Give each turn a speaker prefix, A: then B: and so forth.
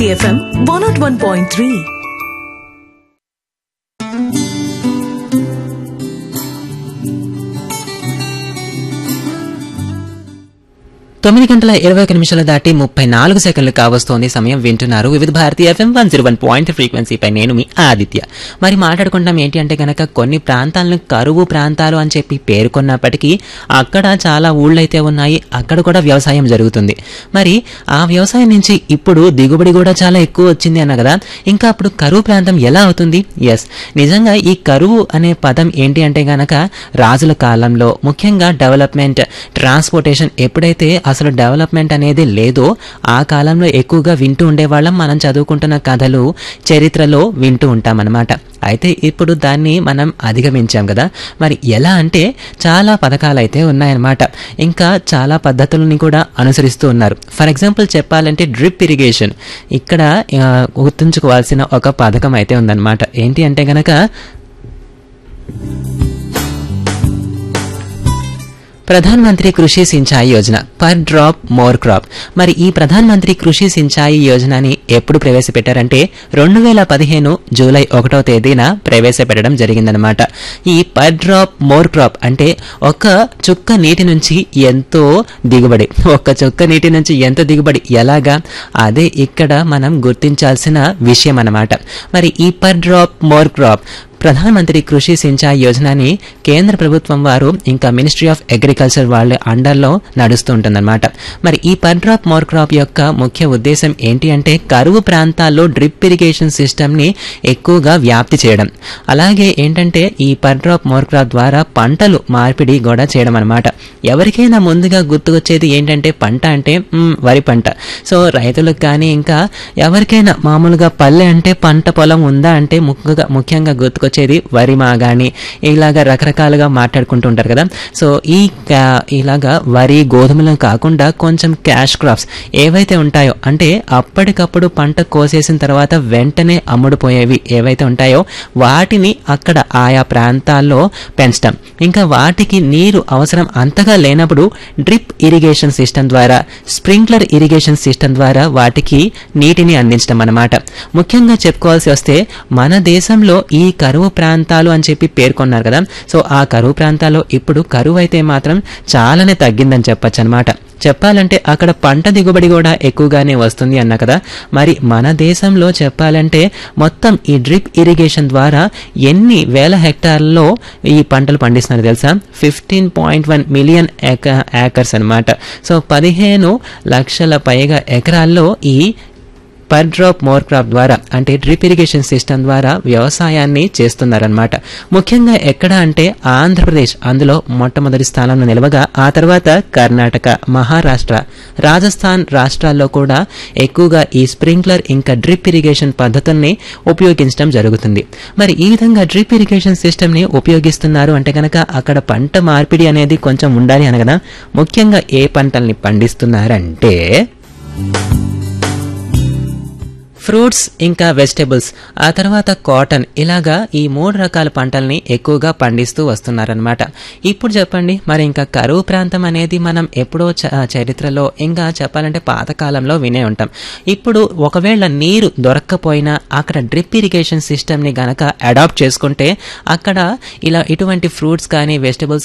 A: Bharati FM 101.3.
B: తొమ్మిది గంటల 21 నిమిషాలు దాటి 34 సెకండ్లు కావస్తోంది సమయం. వింటున్నారు వివిధ భారతి FM 101.3 ఫ్రీక్వెన్సీపై. నేను మీ ఆదిత్య. మరి మాట్లాడుకుంటాం ఏంటి అంటే గనక కొన్ని ప్రాంతాలను కరువు ప్రాంతాలు అని చెప్పి పేర్కొన్నప్పటికీ అక్కడ చాలా ఊళ్ళైతే ఉన్నాయి, అక్కడ కూడా వ్యవసాయం జరుగుతుంది. మరి ఆ వ్యవసాయం నుంచి ఇప్పుడు దిగుబడి కూడా చాలా ఎక్కువ వచ్చింది అన్న కదా, ఇంకా అప్పుడు కరువు ప్రాంతం ఎలా అవుతుంది? ఎస్, నిజంగా ఈ కరువు అనే పదం ఏంటి అంటే గనక రాజుల కాలంలో ముఖ్యంగా డెవలప్మెంట్, ట్రాన్స్పోర్టేషన్ ఎప్పుడైతే అసలు డెవలప్మెంట్ అనేది లేదో ఆ కాలంలో ఎక్కువగా వింటూ ఉండేవాళ్ళం. మనం చదువుకుంటున్న కథలు, చరిత్రలో వింటూ ఉంటామన్నమాట. అయితే ఇప్పుడు దాన్ని మనం అధిగమించాం కదా. మరి ఎలా అంటే చాలా పథకాలు అయితే ఉన్నాయన్నమాట, ఇంకా చాలా పద్ధతులని కూడా అనుసరిస్తూ ఉన్నారు. ఫర్ ఎగ్జాంపుల్ చెప్పాలంటే డ్రిప్ ఇరిగేషన్ ఇక్కడ గుర్తుంచుకోవాల్సిన ఒక పథకం అయితే ఉందన్నమాట. ఏంటి అంటే గనక ప్రధాన్ మంత్రి కృషి Sinchai Yojana, per drop more crop. మరి ఈ ప్రధాన్ మంత్రి కృషి సించాయి యోజనని ఎప్పుడు ప్రవేశపెట్టారంటే 2015 జూలై 1వ తేదీన ప్రవేశపెట్టడం జరిగిందనమాట. ఈ పర్ డ్రాప్ మోర్ క్రాప్ అంటే ఒక చుక్క నీటి నుంచి ఎంతో దిగుబడి, ఒక్క చుక్క నీటి నుంచి ఎంత దిగుబడి ఎలాగా, అదే ఇక్కడ మనం గుర్తించాల్సిన విషయం అన్నమాట. మరి ఈ per drop more crop Pradhan Mantri కృషి సించాయి యోజనని కేంద్ర ప్రభుత్వం వారు ఇంకా మినిస్ట్రీ ఆఫ్ అగ్రికల్చర్ వాళ్ళ అండర్లో నడుస్తూ ఉంటుందన్నమాట. మరి ఈ పర్ డ్రాప్ మోర్ క్రాప్ యొక్క ముఖ్య ఉద్దేశం ఏంటి అంటే కరువు ప్రాంతాల్లో డ్రిప్ ఇరిగేషన్ సిస్టమ్ ని ఎక్కువగా వ్యాప్తి చేయడం. అలాగే ఏంటంటే ఈ పర్ డ్రాప్ మోర్ క్రాప్ ద్వారా పంటలు మార్పిడి కూడా చేయడం అనమాట. ఎవరికైనా ముందుగా గుర్తుకొచ్చేది ఏంటంటే పంట అంటే వరి పంట. సో రైతులకు కానీ ఇంకా ఎవరికైనా మామూలుగా పల్లె అంటే పంట పొలం ఉందా అంటే ముఖ్యంగా గుర్తుకొచ్చేది వరి మాగాని, ఇలాగా రకరకాలుగా మాట్లాడుకుంటూ ఉంటారు కదా. సో ఇలాగా వరి, గోధుమలను కాకుండా కొంచెం క్యాష్ క్రాప్స్ ఏవైతే ఉంటాయో అంటే అప్పటికప్పుడు పంట కోసేసిన తర్వాత వెంటనే అమ్ముడుపోయేవి ఏవైతే ఉంటాయో వాటిని అక్కడ ఆయా ప్రాంతాల్లో పెంచడం. ఇంకా వాటికి నీరు అవసరం అంతగా లేనప్పుడు డ్రిప్ ఇరిగేషన్ సిస్టమ్ ద్వారా, స్ప్రింక్లర్ ఇరిగేషన్ సిస్టమ్ ద్వారా వాటికి నీటిని అందించడం అన్నమాట. ముఖ్యంగా చెప్పుకోవాల్సి వస్తే మన దేశంలో ఈ కరువు ప్రాంతాలు అని చెప్పి పేర్కొన్నారు కదా. సో ఆ కరువు ప్రాంతాల్లో ఇప్పుడు కరువు అయితే మాత్రం చాలానే తగ్గిందని చెప్పొచ్చు అనమాట. చెప్పాలంటే అక్కడ పంట దిగుబడి కూడా ఎక్కువగానే వస్తుంది అన్న కదా. మరి మన దేశంలో చెప్పాలంటే మొత్తం ఈ డ్రిప్ ఇరిగేషన్ ద్వారా ఎన్ని వేల హెక్టార్లలో ఈ పంటలు పండిస్తున్నారు తెలుసా? 15.1 మిలియన్ ఏకర్స్ అనమాట. సో 15 లక్షల పైగా ఎకరాల్లో ఈ పర్ డ్రాప్ మోర్ క్రాప్ ద్వారా అంటే డ్రిప్ ఇరిగేషన్ సిస్టమ్ ద్వారా వ్యవసాయాన్ని చేస్తున్నారనమాట. ముఖ్యంగా ఎక్కడ అంటే ఆంధ్రప్రదేశ్ అందులో మొట్టమొదటి స్థానంలో నిలవగా ఆ తర్వాత కర్ణాటక, మహారాష్ట్ర, రాజస్థాన్ రాష్ట్రాల్లో కూడా ఎక్కువగా ఈ స్ప్రింక్లర్ ఇంకా డ్రిప్ ఇరిగేషన్ పద్ధతుల్ని ఉపయోగించడం జరుగుతుంది. మరి ఈ విధంగా డ్రిప్ ఇరిగేషన్ సిస్టమ్ ని ఉపయోగిస్తున్నారు అంటే కనుక అక్కడ పంట మార్పిడి అనేది కొంచెం ఉండాలి అనగా ముఖ్యంగా ఏ పంటల్ని పండిస్తున్నారంటే ఫ్రూట్స్ ఇంకా వెజిటేబుల్స్, ఆ తర్వాత కాటన్, ఇలాగా ఈ 3 రకాల పంటల్ని ఎక్కువగా పండిస్తూ వస్తున్నారనమాట. ఇప్పుడు చెప్పండి మరి ఇంకా కరువు ప్రాంతం అనేది మనం ఎప్పుడో చరిత్రలో ఇంకా చెప్పాలంటే పాతకాలంలో వినే ఉంటాం. ఇప్పుడు ఒకవేళ నీరు దొరక్కపోయినా అక్కడ డ్రిప్ ఇరిగేషన్ సిస్టమ్ ని గనక అడాప్ట్ చేసుకుంటే అక్కడ ఇలా ఇటువంటి ఫ్రూట్స్ కానీ వెజిటేబుల్స్